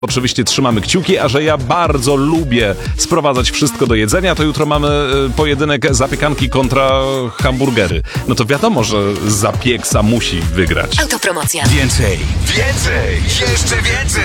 Oczywiście trzymamy kciuki, a że ja bardzo lubię sprowadzać wszystko do jedzenia, to jutro mamy pojedynek zapiekanki kontra hamburgery. No to wiadomo, że zapieksa musi wygrać. Autopromocja. Więcej, jeszcze więcej!